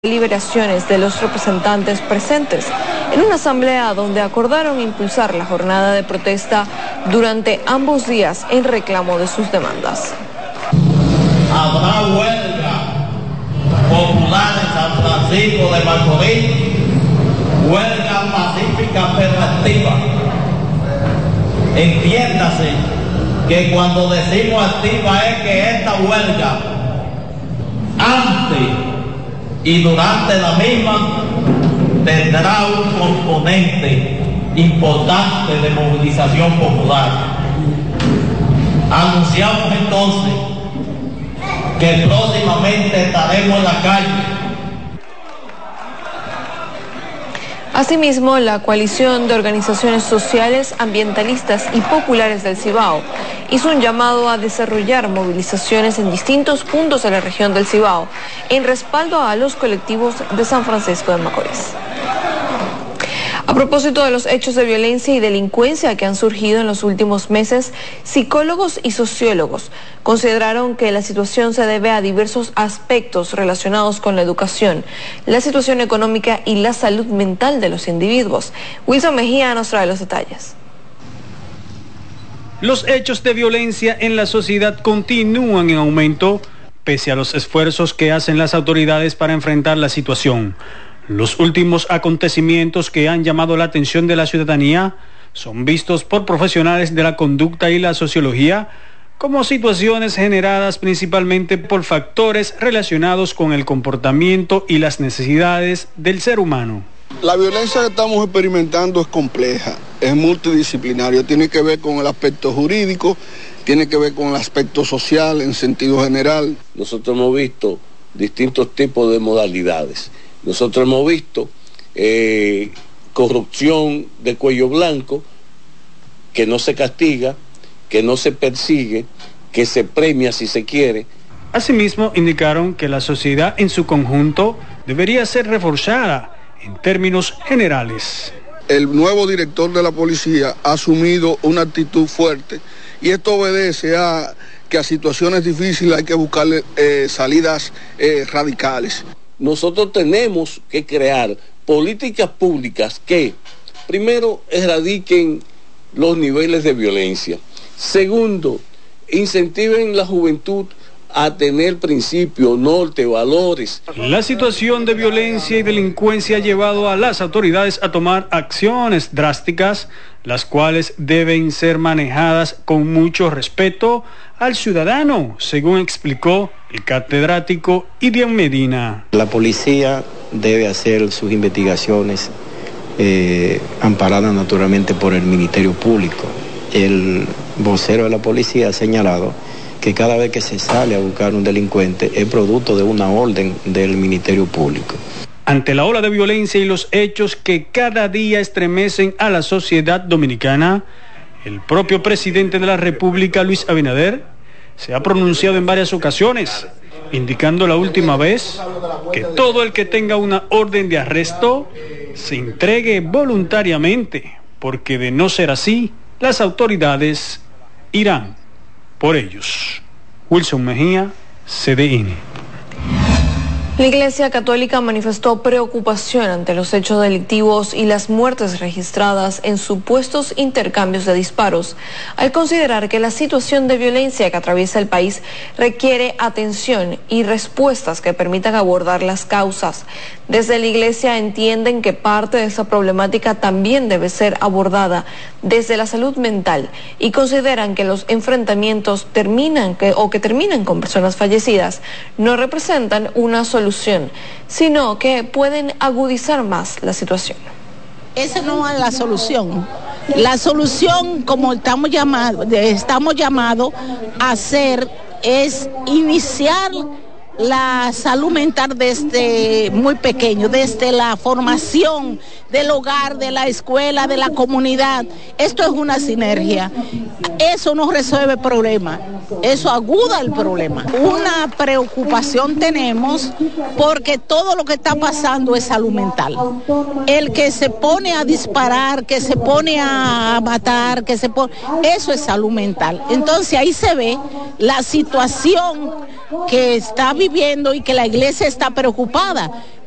deliberaciones de los representantes presentes en una asamblea donde acordaron impulsar la jornada de protesta durante ambos días en reclamo de sus demandas. Habrá huelga popular en San Francisco de Macorís, huelga pacífica pero activa. Entiéndase que cuando decimos activa es que esta huelga antes y durante la misma tendrá un componente importante de movilización popular. Anunciamos entonces que próximamente estaremos en la calle. Asimismo, la coalición de organizaciones sociales, ambientalistas y populares del Cibao hizo un llamado a desarrollar movilizaciones en distintos puntos de la región del Cibao en respaldo a los colectivos de San Francisco de Macorís. A propósito de los hechos de violencia y delincuencia que han surgido en los últimos meses, psicólogos y sociólogos consideraron que la situación se debe a diversos aspectos relacionados con la educación, la situación económica y la salud mental de los individuos. Wilson Mejía nos trae los detalles. Los hechos de violencia en la sociedad continúan en aumento, pese a los esfuerzos que hacen las autoridades para enfrentar la situación. Los últimos acontecimientos que han llamado la atención de la ciudadanía son vistos por profesionales de la conducta y la sociología como situaciones generadas principalmente por factores relacionados con el comportamiento y las necesidades del ser humano. La violencia que estamos experimentando es compleja, es multidisciplinaria, tiene que ver con el aspecto jurídico, tiene que ver con el aspecto social en sentido general. Nosotros hemos visto distintos tipos de modalidades. Nosotros hemos visto corrupción de cuello blanco, que no se castiga, que no se persigue, que se premia si se quiere. Asimismo, indicaron que la sociedad en su conjunto debería ser reforzada en términos generales. El nuevo director de la policía ha asumido una actitud fuerte y esto obedece a que a situaciones difíciles hay que buscarle salidas radicales. Nosotros tenemos que crear políticas públicas que, primero, erradiquen los niveles de violencia. Segundo, incentiven la juventud a tener principios, norte, valores. La situación de violencia y delincuencia ha llevado a las autoridades a tomar acciones drásticas, las cuales deben ser manejadas con mucho respeto al ciudadano, según explicó el catedrático Idian Medina. La policía debe hacer sus investigaciones amparadas naturalmente por el Ministerio Público. El vocero de la policía ha señalado que cada vez que se sale a buscar un delincuente es producto de una orden del Ministerio Público. Ante la ola de violencia y los hechos que cada día estremecen a la sociedad dominicana, el propio presidente de la República, Luis Abinader, se ha pronunciado en varias ocasiones, indicando la última vez que todo el que tenga una orden de arresto se entregue voluntariamente, porque de no ser así, las autoridades irán por ellos. Wilson Mejía, CDN. La Iglesia Católica manifestó preocupación ante los hechos delictivos y las muertes registradas en supuestos intercambios de disparos, al considerar que la situación de violencia que atraviesa el país requiere atención y respuestas que permitan abordar las causas. Desde la Iglesia entienden que parte de esa problemática también debe ser abordada desde la salud mental y consideran que los enfrentamientos que terminan con personas fallecidas no representan una solución, sino que pueden agudizar más la situación. Esa no es la solución. La solución, como estamos llamados a hacer, es iniciar la salud mental desde muy pequeño, desde la formación del hogar, de la escuela, de la comunidad. Esto es una sinergia. Eso no resuelve el problema, eso aguda el problema. Una preocupación tenemos porque todo lo que está pasando es salud mental. El que se pone a disparar, que se pone a matar, eso es salud mental. Entonces ahí se ve la situación que está viviendo y que la iglesia está preocupada.